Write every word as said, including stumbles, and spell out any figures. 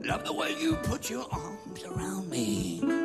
love the way you put your arms around me.